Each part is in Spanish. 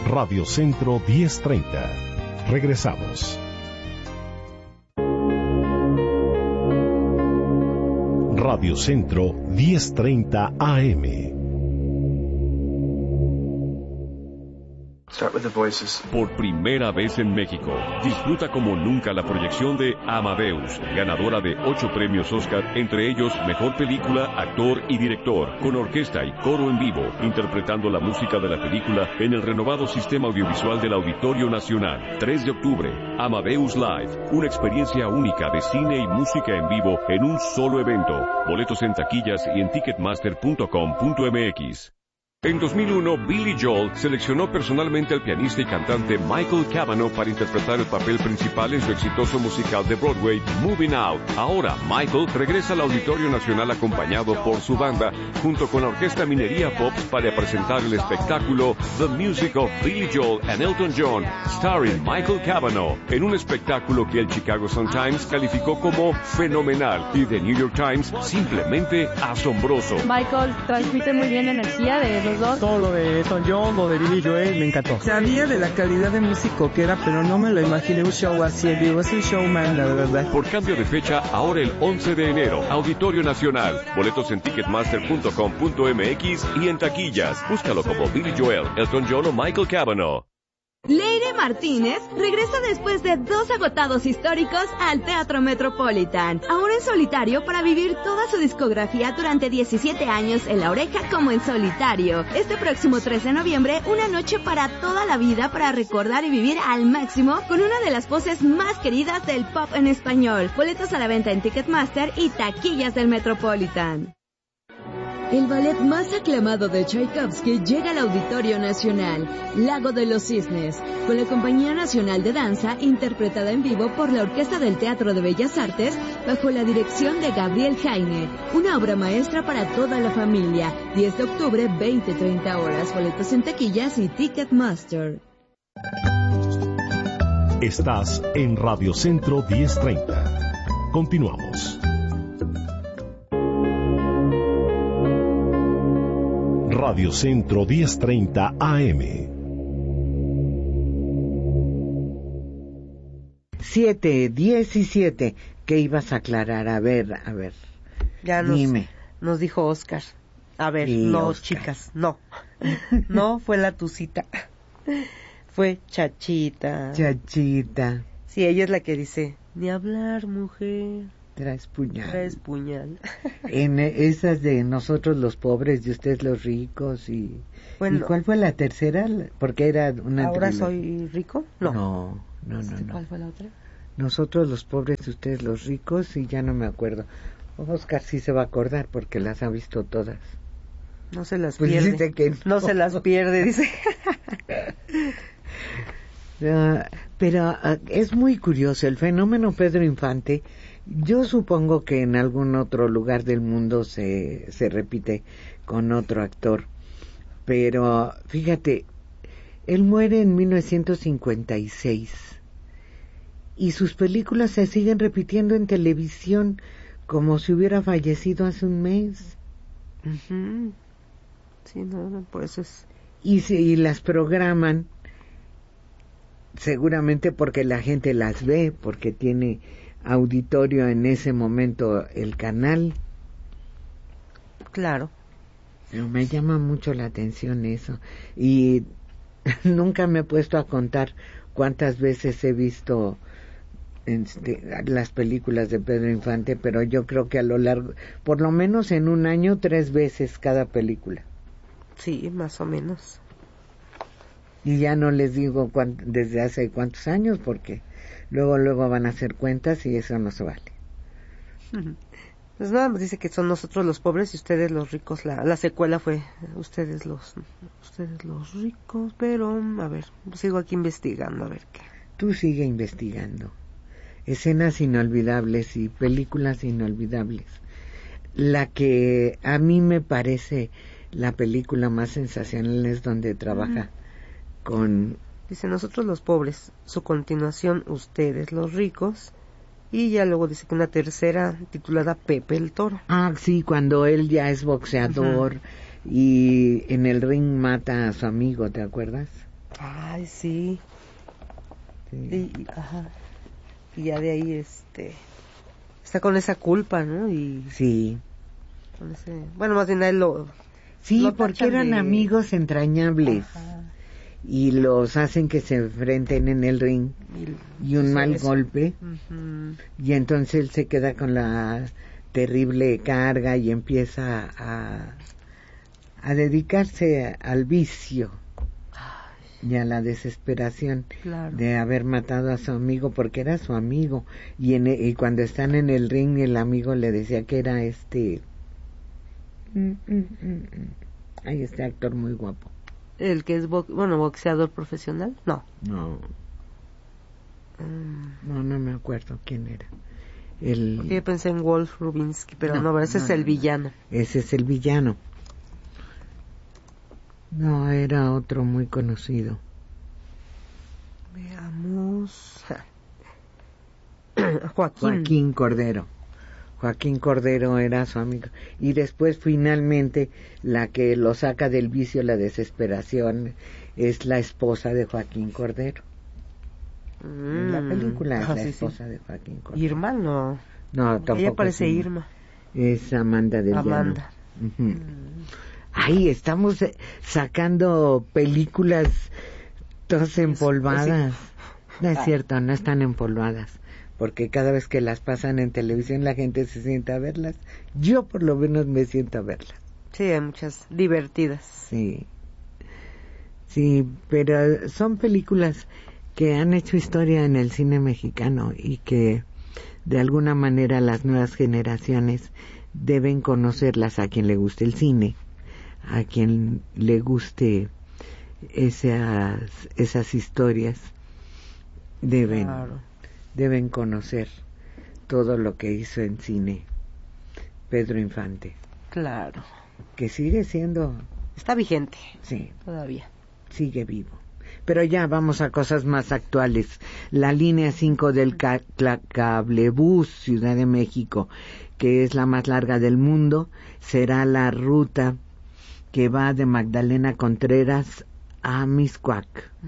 Radio Centro 1030. Regresamos. Radio Centro 1030 AM. Por primera vez en México, disfruta como nunca la proyección de Amadeus, ganadora de 8 premios Oscar, entre ellos Mejor Película, Actor y Director, con orquesta y coro en vivo, interpretando la música de la película en el renovado sistema audiovisual del Auditorio Nacional. 3 de octubre, Amadeus Live, una experiencia única de cine y música en vivo en un solo evento. Boletos en taquillas y en ticketmaster.com.mx. En 2001, Billy Joel seleccionó personalmente al pianista y cantante Michael Cavanaugh para interpretar el papel principal en su exitoso musical de Broadway, Moving Out. Ahora, Michael regresa al Auditorio Nacional acompañado por su banda, junto con la Orquesta Minería Pops, para presentar el espectáculo The Music of Billy Joel and Elton John, starring Michael Cavanaugh, en un espectáculo que el Chicago Sun-Times calificó como fenomenal y The New York Times simplemente asombroso. Michael transmite muy bien la energía de los dos. Todo lo de Elton John, lo de Billy Joel, me encantó. Sabía de la calidad de músico que era, pero no me lo imaginé un show así. Digo, es un showman, la verdad. Por cambio de fecha, ahora el 11 de enero, Auditorio Nacional. Boletos en ticketmaster.com.mx y en taquillas. Búscalo como Billy Joel, Elton John o Michael Cavanaugh. Leire Martínez regresa después de 2 agotados históricos al Teatro Metropolitan, ahora en solitario para vivir toda su discografía durante 17 años en La Oreja como en solitario. Este próximo 3 de noviembre, una noche para toda la vida para recordar y vivir al máximo con una de las voces más queridas del pop en español. Boletos a la venta en Ticketmaster y taquillas del Metropolitan. El ballet más aclamado de Tchaikovsky llega al Auditorio Nacional, Lago de los Cisnes, con la Compañía Nacional de Danza, interpretada en vivo por la Orquesta del Teatro de Bellas Artes, bajo la dirección de Gabriel Jaime. Una obra maestra para toda la familia. 10 de octubre, 20-30 horas. Boletos en taquillas y Ticketmaster. Estás en Radio Centro 1030. Continuamos. Radio Centro 1030 AM. 7:17. ¿Qué ibas a aclarar? A ver. Ya dime. Nos dijo Oscar. A ver, sí, no, Oscar. Chicas, no. No fue la Tucita. Fue Chachita. Chachita. Sí, ella es la que dice, ni hablar, mujer. Traes puñal. En esas de nosotros los pobres y ustedes los ricos y... Bueno, ¿y cuál fue la tercera? Porque era una... ¿Ahora soy rico? No. ¿Cuál fue la otra? Nosotros los pobres y ustedes los ricos y ya no me acuerdo. Oscar sí se va a acordar porque las ha visto todas. No se las pues pierde. Dice que no se las pierde, dice. Pero es muy curioso el fenómeno Pedro Infante. Yo supongo que en algún otro lugar del mundo se repite con otro actor, pero fíjate, él muere en 1956 y sus películas se siguen repitiendo en televisión como si hubiera fallecido hace un mes. Uh-huh. Sí, no, por eso es... Y las programan seguramente porque la gente las ve, porque tiene auditorio en ese momento el canal. Claro. Pero me llama mucho la atención eso. Y nunca me he puesto a contar cuántas veces he visto las películas de Pedro Infante, pero yo creo que a lo largo, por lo menos en un año, 3 veces cada película. Sí, más o menos. Y ya no les digo desde hace cuántos años, porque luego van a hacer cuentas y eso no se vale. Pues nada más dice que son nosotros los pobres y ustedes los ricos. La secuela fue ustedes los ricos, pero a ver, sigo aquí investigando a ver qué. Tú sigue investigando. Escenas inolvidables y películas inolvidables. La que a mí me parece la película más sensacional es donde trabaja con... Dice, nosotros los pobres, su continuación, ustedes los ricos, y ya luego dice que una tercera titulada Pepe el Toro. Ah, sí, cuando él ya es boxeador y en el ring mata a su amigo, ¿te acuerdas? Ay, sí. Sí. Ajá. Y ya de ahí, está con esa culpa, ¿no? Y Sí. con ese, bueno, más bien a él Sí, lo porque tachan eran de- amigos entrañables. Ajá. Y los hacen que se enfrenten en el ring y un mal golpe. Ujú. Y entonces él se queda con la terrible carga y empieza a dedicarse al vicio y a la desesperación Claro. de haber matado a su amigo, porque era su amigo. Y cuando están en el ring, el amigo le decía que era ay, este actor muy guapo. El que es boxeador profesional, no. No, no me acuerdo quién era. Porque yo pensé en Wolf Rubinsky, pero no, ese es el villano. Ese es el villano. No, era otro muy conocido. Veamos. Joaquín Cordero. Joaquín Cordero era su amigo. Y después, finalmente, la que lo saca del vicio, la desesperación, es la esposa de Joaquín Cordero. En la película es la esposa de Joaquín Cordero. Irma, no. No, tampoco. Ella parece Irma. Es Amanda del Amanda. Llano. Uh-huh. Ay, estamos sacando películas todas empolvadas. No es cierto, no están empolvadas. Porque cada vez que las pasan en televisión la gente se sienta a verlas. Yo por lo menos me siento a verlas. Sí, hay muchas divertidas. Sí. Sí, pero son películas que han hecho historia en el cine mexicano y que de alguna manera las nuevas generaciones deben conocerlas, a quien le guste el cine, a quien le guste esas historias, deben conocer todo lo que hizo en cine Pedro Infante. Claro. Que sigue siendo... Está vigente. Sí. Todavía. Sigue vivo. Pero ya vamos a cosas más actuales. La línea 5 del Cablebús Ciudad de México, que es la más larga del mundo, será la ruta que va de Magdalena Contreras a Mixcoac.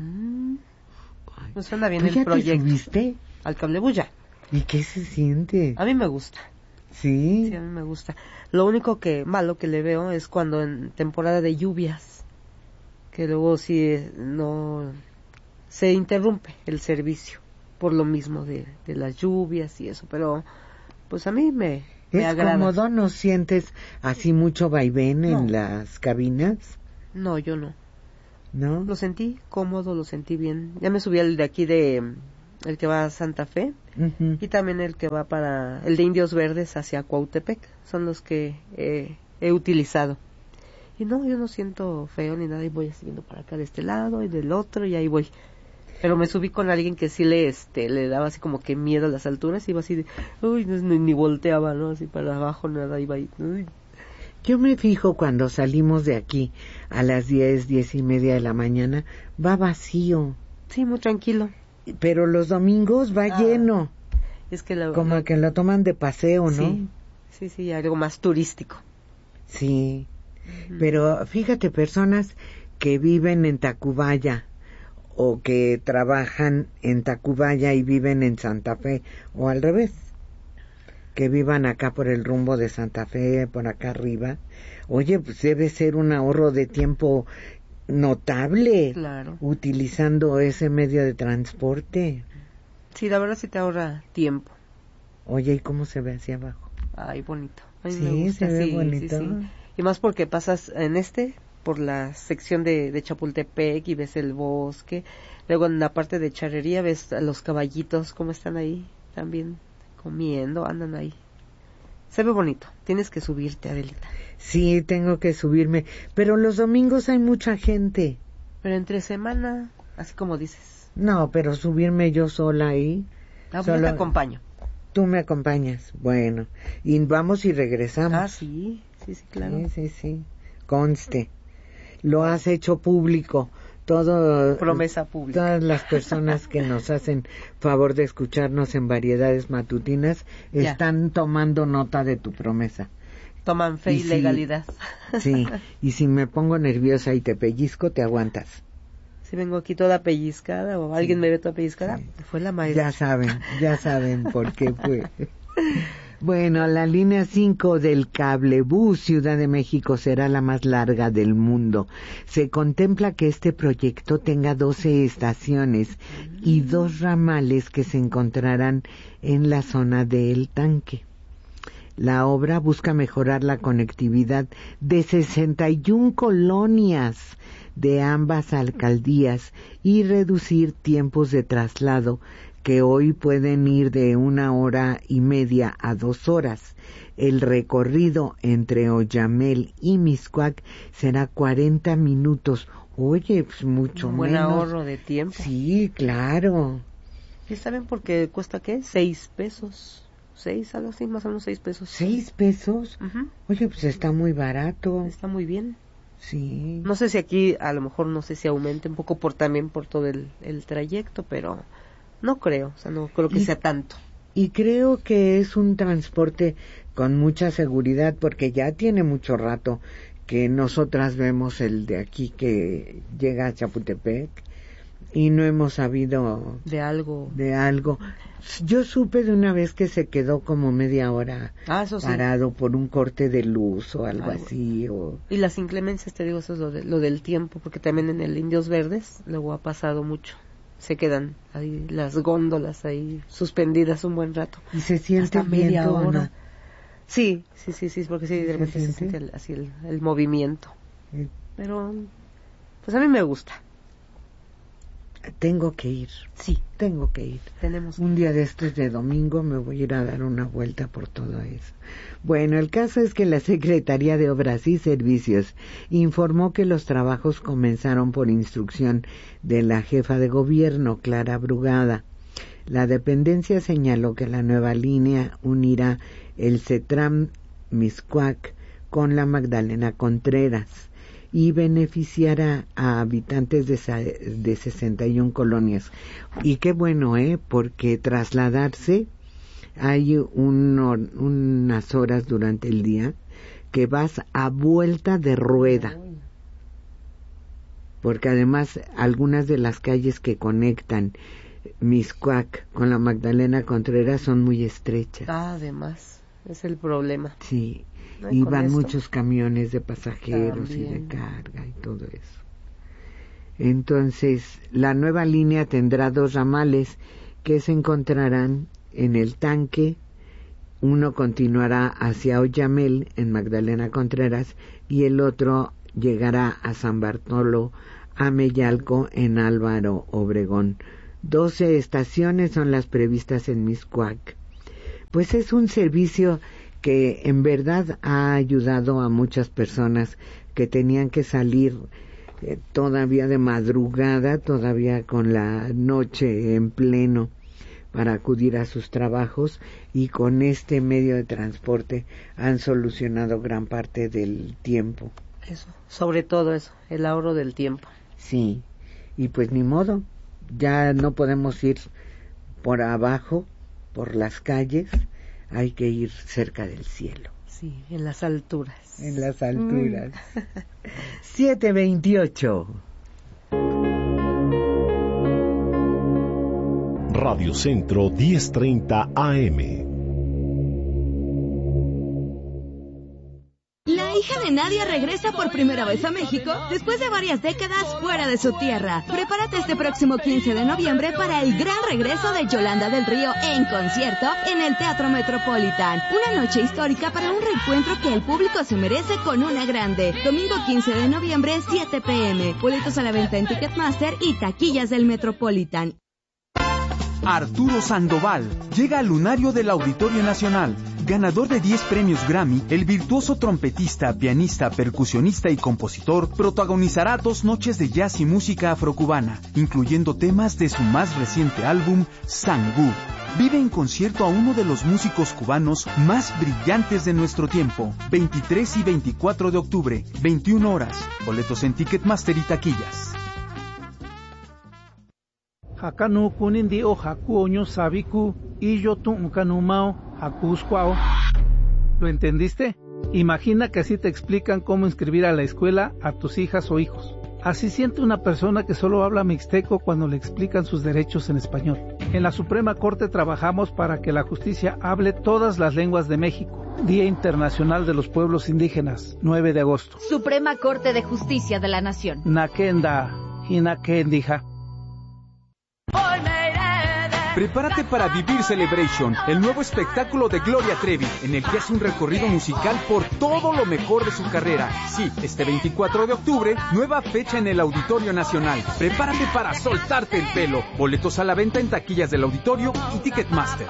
No suena bien ¿Tú el ya proyecto. te subiste? Al Cablebús ya. ¿Y qué se siente? A mí me gusta. ¿Sí? Sí, a mí me gusta. Lo único malo que le veo es cuando en temporada de lluvias, que luego sí no se interrumpe el servicio por lo mismo de las lluvias y eso, pero pues a mí me agrada. ¿Es cómodo? ¿No sientes así mucho vaivén en las cabinas? No, yo no. ¿No? Lo sentí cómodo, lo sentí bien. Ya me subí al de aquí el que va a Santa Fe, uh-huh, y también el que va para el de Indios Verdes hacia Cuautepec. Son los que he utilizado. Y no, yo no siento feo ni nada, y voy siguiendo para acá de este lado y del otro, y ahí voy. Pero me subí con alguien que sí le daba así como que miedo a las alturas, iba así de, uy, ni volteaba, ¿no? Así para abajo, nada, iba ahí, uy. Yo me fijo cuando salimos de aquí a las 10:30 de la mañana, va vacío. Sí, muy tranquilo. Pero los domingos va lleno. Es que como que lo toman de paseo, ¿no? Sí, algo más turístico. Sí. Pero fíjate, personas que viven en Tacubaya o que trabajan en Tacubaya y viven en Santa Fe, o al revés, que vivan acá por el rumbo de Santa Fe, por acá arriba. Oye, pues debe ser un ahorro de tiempo notable, claro, utilizando ese medio de transporte. Sí, la verdad sí te ahorra tiempo. Oye, ¿y cómo se ve hacia abajo? Ay, bonito. A mí sí, me gusta, se ve bonito. Sí. Y más porque pasas por la sección de Chapultepec y ves el bosque. Luego en la parte de charrería ves a los caballitos cómo están ahí también comiendo, andan ahí. Se ve bonito. Tienes que subirte, Adelita. Sí, tengo que subirme. Pero los domingos hay mucha gente. Pero entre semana, así como dices. No, pero subirme yo sola ahí. Yo te acompaño. Tú me acompañas. Bueno, y vamos y regresamos. Ah, sí, claro. Sí. Conste. Lo has hecho público. Promesa pública. Todas las personas que nos hacen favor de escucharnos en Variedades Matutinas están tomando nota de tu promesa. Toman fe y legalidad. Sí, y si me pongo nerviosa y te pellizco, te aguantas. si vengo aquí toda pellizcada o alguien me ve toda pellizcada, fue la maestra. Ya saben por qué fue. Bueno, la línea 5 del Cablebús Ciudad de México será la más larga del mundo. Se contempla que este proyecto tenga 12 estaciones y 2 ramales que se encontrarán en la zona del Tanque. La obra busca mejorar la conectividad de 61 colonias de ambas alcaldías y reducir tiempos de traslado que hoy pueden ir de 1 hora y media a 2 horas. El recorrido entre Oyamel y Mixcoac será 40 minutos. Oye, pues mucho menos. Un buen ahorro de tiempo. Sí, claro. ¿Y saben por qué cuesta qué? 6 pesos. 6, algo así, más o menos 6 pesos. ¿6 pesos? Uh-huh. Oye, pues está muy barato. Está muy bien. Sí. No sé si aquí, a lo mejor, no sé si aumente un poco también por todo el trayecto, pero no creo, o sea, no creo que sea tanto. Y creo que es un transporte con mucha seguridad, porque ya tiene mucho rato que nosotras vemos el de aquí que llega a Chapultepec y no hemos sabido de algo. Yo supe de una vez que se quedó como media hora eso sí, parado por un corte de luz o algo así. Y las inclemencias, te digo, eso es lo del tiempo, porque también en el Indios Verdes luego ha pasado mucho. Se quedan ahí las góndolas ahí suspendidas un buen rato. ¿Y se siente hasta media hora? ¿No? Sí, porque sí, de repente se siente así el movimiento. Sí. Pero, pues a mí me gusta. Tengo que ir. Sí. Tengo que ir. Un día de estos de domingo me voy a ir a dar una vuelta por todo eso. Bueno, el caso es que la Secretaría de Obras y Servicios informó que los trabajos comenzaron por instrucción de la jefa de gobierno, Clara Brugada. La dependencia señaló que la nueva línea unirá el CETRAM Mixcoac con la Magdalena Contreras y beneficiará a habitantes de 61 colonias. Y qué bueno, porque trasladarse hay unas horas durante el día que vas a vuelta de rueda. Porque además algunas de las calles que conectan Mixcoac con la Magdalena Contreras son muy estrechas. Además, es el problema. Sí. Y van muchos camiones de pasajeros y de carga y todo eso. Entonces, la nueva línea tendrá 2 ramales que se encontrarán en el Tanque. Uno continuará hacia Oyamel en Magdalena Contreras y el otro llegará a San Bartolo Ameyalco en Álvaro Obregón. 12 estaciones son las previstas en Mixcoac. Pues es un servicio que en verdad ha ayudado a muchas personas que tenían que salir todavía de madrugada, todavía con la noche en pleno, para acudir a sus trabajos, y con este medio de transporte han solucionado gran parte del tiempo. Eso, sobre todo eso, el ahorro del tiempo. Sí, y pues ni modo, ya no podemos ir por abajo, por las calles, hay que ir cerca del cielo. Sí, en las alturas. En las alturas. 7:28. Radio Centro 1030 AM. La hija de Nadia regresa por primera vez a México después de varias décadas fuera de su tierra. Prepárate este próximo 15 de noviembre para el gran regreso de Yolanda del Río en concierto en el Teatro Metropolitan. Una noche histórica para un reencuentro que el público se merece con una grande. Domingo 15 de noviembre, 7 p.m. Boletos a la venta en Ticketmaster y taquillas del Metropolitan. Arturo Sandoval llega al lunario del Auditorio Nacional. Ganador de 10 premios Grammy, el virtuoso trompetista, pianista, percusionista y compositor protagonizará 2 noches de jazz y música afrocubana, incluyendo temas de su más reciente álbum, Sangú. Vive en concierto a uno de los músicos cubanos más brillantes de nuestro tiempo. 23 y 24 de octubre, 21 horas. Boletos en Ticketmaster y taquillas. Hakanu kunindi o haku oño sabiku y yo tu kanumao hakuskwao. ¿Lo entendiste? Imagina que así te explican cómo inscribir a la escuela a tus hijas o hijos. Así siente una persona que solo habla mixteco cuando le explican sus derechos en español. En la Suprema Corte trabajamos para que la justicia hable todas las lenguas de México. Día Internacional de los Pueblos Indígenas, 9 de agosto. Suprema Corte de Justicia de la Nación. Nakenda, Hinakendija. Prepárate para Vivir Celebration, el nuevo espectáculo de Gloria Trevi, en el que hace un recorrido musical por todo lo mejor de su carrera. Sí, este 24 de octubre, nueva fecha en el Auditorio Nacional. Prepárate para soltarte el pelo. Boletos a la venta en taquillas del auditorio y Ticketmaster.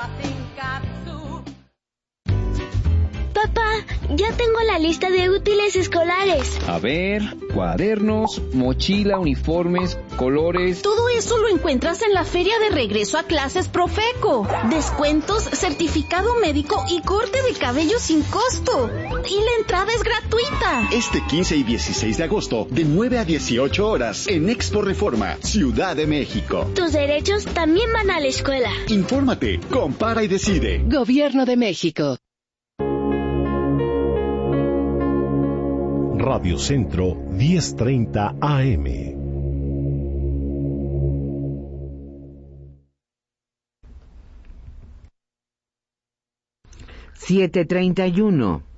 Papá, ya tengo la lista de útiles escolares. A ver, cuadernos, mochila, uniformes, colores... Todo eso lo encuentras en la Feria de Regreso a Clases Profeco. Descuentos, certificado médico y corte de cabello sin costo. Y la entrada es gratuita. Este 15 y 16 de agosto, de 9 a 18 horas, en Expo Reforma, Ciudad de México. Tus derechos también van a la escuela. Infórmate, compara y decide. Gobierno de México. Radio Centro 1030 AM. $7:31.